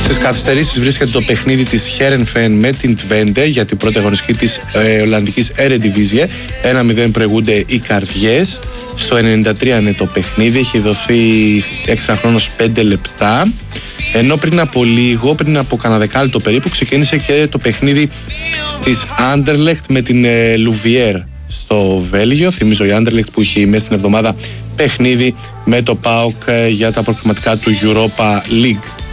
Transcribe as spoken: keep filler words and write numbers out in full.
Στις καθυστερήσεις βρίσκεται το παιχνίδι της Heerenveen με την Twente για την πρώτη αγωνιστική της ε, Ολλανδικής Eredivisie. ένα μηδέν προηγούνται οι καρδιές. Στο ενενήντα τρία είναι το παιχνίδι, έχει δοθεί έξτρα χρόνος πέντε λεπτά. Ενώ πριν από λίγο, πριν από κανένα δεκάλεπτο περίπου, ξεκίνησε και το παιχνίδι της Anderlecht με την ε, Louvière στο Βέλγιο. Θυμίζω η Anderlecht που έχει μέσα στην εβδομάδα παιχνίδι με το ΠΑΟΚ για τα προκριματικά του Europa League.